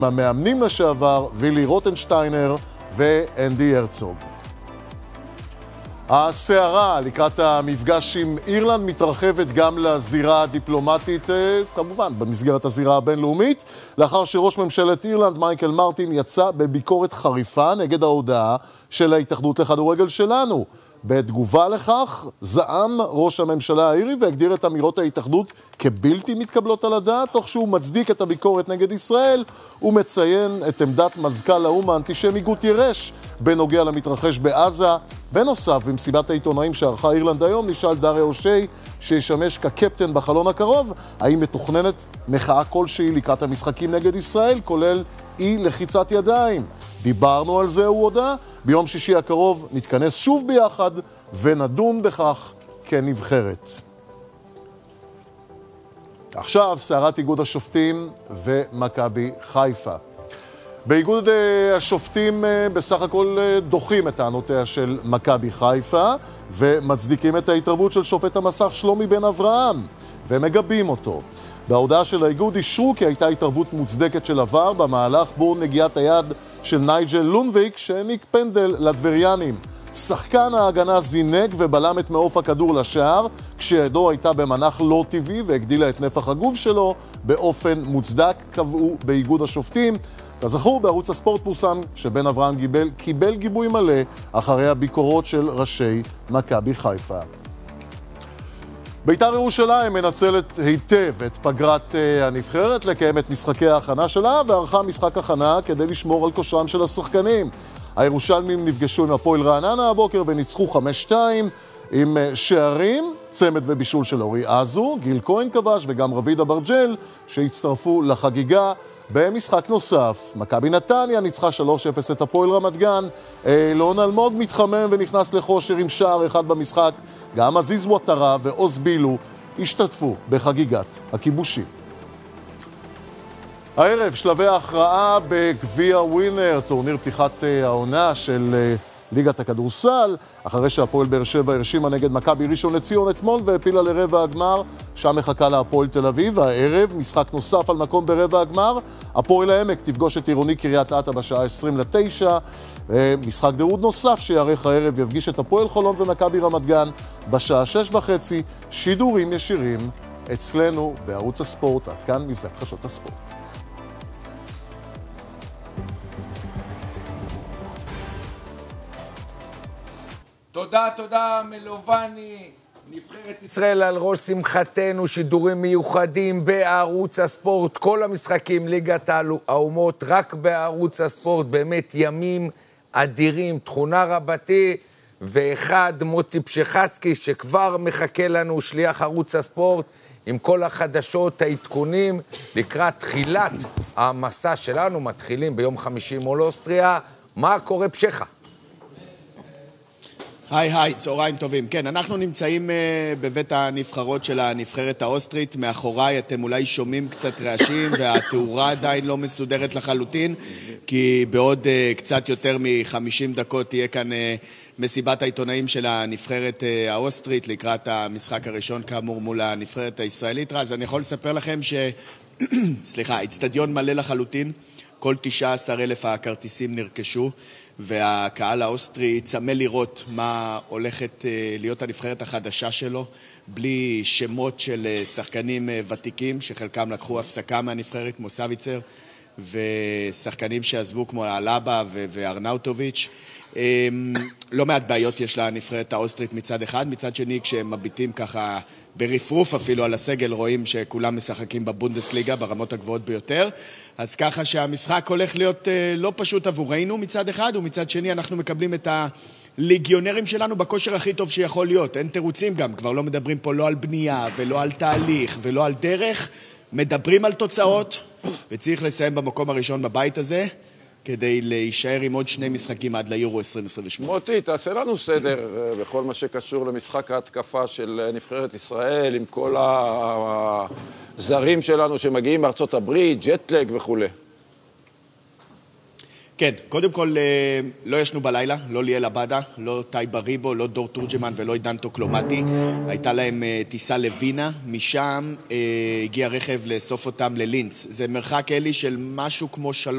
המאמנים לשעבר, וילי רוטנשטיינר ואנדי הרצוג. הסערה לקראת המפגש עם אירלנד מתרחבת גם לזירה הדיפלומטית, כמובן במסגרת הזירה הבינלאומית, לאחר שראש ממשלת אירלנד מייקל מרטין יצא בביקורת חריפה נגד ההודעה של ההתאחדות לכדורגל שלנו. בתגובה לכך זעם ראש הממשלה האירי והגדיר את אמירות ההתאחדות כבלתי מתקבלות על הדעת, תוך שהוא מצדיק את הביקורת נגד ישראל ומציין את עמדת מזכ"ל האו"ם האנטישמי גוטיירש בנוגע למתרחש בעזה. בנוסף, במסיבת העיתונאים שערכה אירלנד היום, נשאל דארי אושי, שישמש כקפטן בחלון הקרוב, האם מתוכננת מחאה כלשהי לקראת המשחקים נגד ישראל, כולל אי לחיצת ידיים. דיברנו על זה, הוא הודע. ביום שישי הקרוב נתכנס שוב ביחד ונדון בכך כנבחרת. עכשיו, סערת איגוד השופטים ומכבי חיפה. באיגוד השופטים בסך הכל דוחים את טענותיה של מכבי חיפה ומצדיקים את ההתערבות של שופט המסך שלומי בן אברהם ומגבים אותו. בהודעה של האיגוד אישרו כי הייתה התערבות מוצדקת של עבר במהלך בו נגיעת היד של נייג'ל לונביק שהעניק פנדל לדבריאנים. שחקן ההגנה זינק ובלם את מעוף הכדור לשער כשידו הייתה במנח לא טבעי והגדילה את נפח הגוף שלו באופן מוצדק, קבעו באיגוד השופטים. כזכור, בערוץ הספורט פורסם שבן אברהם קיבל גיבוי מלא אחרי הביקורות של ראשי מכבי חיפה. בית"ר ירושלים מנצלת היטב את פגרת הנבחרת לקיים את משחקי ההכנה שלה וערכה משחק הכנה כדי לשמור על כושרם של השחקנים. הירושלמים נפגשו עם הפועל רעננה הבוקר וניצחו 5-2 עם שערים, צמד ובישול של אורי עזו, גיל כהן כבש וגם רביד אברג'ל שהצטרפו לחגיגה. במשחק נוסף, מכבי נתניה ניצחה 3-0 את הפועל רמת גן. אלון אלמוג מתחמם ונכנס לחושר עם שער אחד במשחק. גם עזיז וטרה ועוז בילו השתתפו בחגיגת הכיבושים. הערב שלבי ההכרעה בגביע ווינר, טורניר פתיחת העונה של ליגת הכדורסל, אחרי שהפועל באר שבע הרשימה נגד מכבי ראשון לציון אתמול והפילה לרבע הגמר, שם מחכה להפועל תל אביב. הערב משחק נוסף על מקום ברבע הגמר, הפועל העמק תפגוש את עירוני קריית אתא בשעה 8:50. משחק דירוג נוסף שיערך הערב יפגיש את הפועל חולון ומכבי רמת גן בשעה 6:30. שידורים ישירים אצלנו בערוץ הספורט. עד כאן מבזק חדשות הספורט. תודה מלובני. נבחרת ישראל על ראש שמחתנו, שידורים מיוחדים בערוץ הספורט, כל המשחקים ליגת האומות רק בערוץ הספורט, באמת ימים אדירים, תכונה רבתי. ואחד, מוטי פשחצקי שכבר מחכה לנו, שליח ערוץ הספורט עם כל החדשות, העדכונים לקראת תחילת המסע שלנו. מתחילים ביום חמישי מול אוסטריה. מה קורה פשחה? היי, צהריים טובים. כן, אנחנו נמצאים בבית הנבחרות של הנבחרת האוסטרית. מאחוריי אתם אולי שומעים קצת רעשים והתאורה עדיין לא מסודרת לחלוטין, כי בעוד קצת יותר מ-50 דקות תהיה כאן מסיבת העיתונאים של הנבחרת האוסטרית לקראת המשחק הראשון כאמור מול הנבחרת הישראלית. אז אני יכול לספר לכם האצטדיון מלא לחלוטין, כל 19,000 הכרטיסים נרכשו, והקהל האוסטרי צמא לראות מה הולכת להיות הנבחרת החדשה שלו, בלי שמות של שחקנים ותיקים שחלקם לקחו הפסקה מהנבחרת כמו סביצר, ושחקנים שעזבו כמו אלאבה וארנאוטוביץ'. לא מעט בעיות יש לנבחרת האוסטרית מצד אחד, מצד שני כשהם מביטים ככה ברפרוף אפילו על הסגל רואים שכולם משחקים בבונדסליגה ברמות הגבוהות ביותר, אז ככה שהמשחק הולך להיות לא פשוט עבורנו מצד אחד, ומצד שני אנחנו מקבלים את הליגיונרים שלנו בכושר הכי טוב שיכול להיות. אין תירוצים גם, כבר לא מדברים פה לא על בנייה ולא על תהליך ולא על דרך, מדברים על תוצאות, וצריך לסיים במקום הראשון בבית הזה כדי להישאר עם עוד 2 משחקים עד ליורו 2028. מוטי, תעשה לנו סדר בכל מה שקשור למשחק ההתקפה של נבחרת ישראל, עם כל הזרים שלנו שמגיעים מארצות הברית, ג'טלג וכו'. כן, קודם כל לא ישנו בלילה, לא ליאל עבדה, לא טייבה ריבו, לא דור תורג'מן ולא עידן טוקלומטי. הייתה להם טיסה לווינה, משם הגיע רכב לאסוף אותם ללינץ. זה מרחק אלי של משהו כמו 3